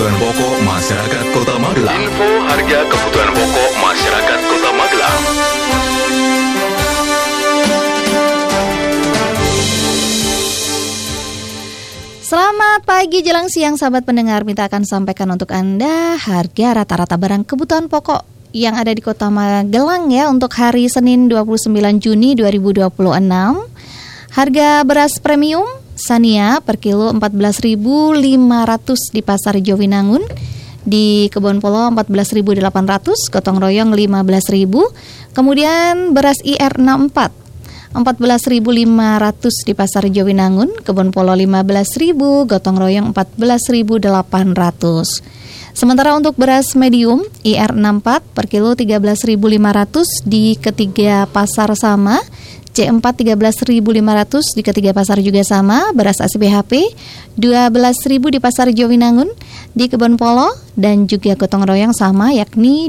kebutuhan pokok masyarakat Kota Magelang. Info harga kebutuhan pokok masyarakat Kota Magelang. Selamat pagi jelang siang sahabat pendengar, minta akan sampaikan untuk Anda harga rata-rata barang kebutuhan pokok yang ada di Kota Magelang ya untuk hari Senin 29 Juni 2026. Harga beras premium Sania per kilo 14.500 di Pasar Jowinangun, di Kebon Polo 14.800, gotong royong 15.000. Kemudian beras IR64 14.500 di Pasar Jowinangun, Kebon Polo 15.000, gotong royong 14.800. Sementara untuk beras medium IR64 per kilo 13.500 di ketiga pasar sama, C4 13.500 di ketiga pasar juga sama, beras ACBHP 12.000 di Pasar Jowinangun, di Kebon Polo dan juga gotong royong sama yakni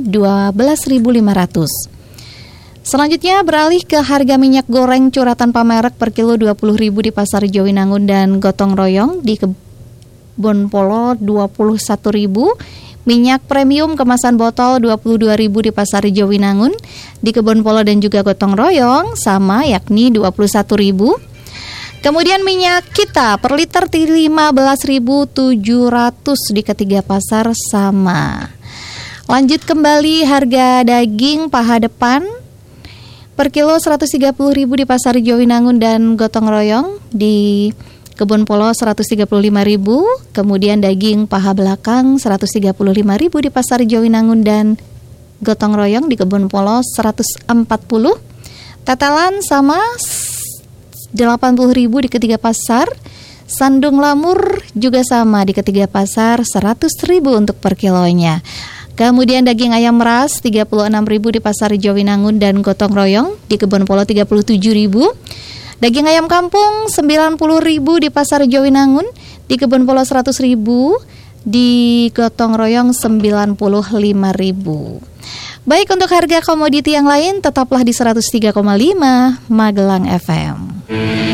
12.500. Selanjutnya beralih ke harga minyak goreng curah tanpa merek per kilo 20.000 di Pasar Jowinangun dan gotong royong, di Kebon Polo 21.000. Minyak premium kemasan botol 22.000 di Pasar Jowinangun, di Kebon Polo dan juga gotong royong sama yakni 21.000. Kemudian minyak kita per liter 15.700 di ketiga pasar sama. Lanjut kembali harga daging paha depan per kilo 130.000 di Pasar Jowinangun dan gotong royong, di Kebon Polo 135.000, kemudian daging paha belakang 135.000 di Pasar Jowinangun dan gotong royong, di Kebon Polo 140. Tetelan sama 80.000 di ketiga pasar. Sandung lamur juga sama di ketiga pasar 100.000 untuk per kilonya. Kemudian daging ayam ras 36.000 di Pasar Jowinangun dan gotong royong, di Kebon Polo 37.000. Daging ayam kampung 90.000 di Pasar Jowinangun, di Kebon Polo 100.000, di gotong royong 95.000. Baik, untuk harga komoditi yang lain tetaplah di 103,5 Magelang FM.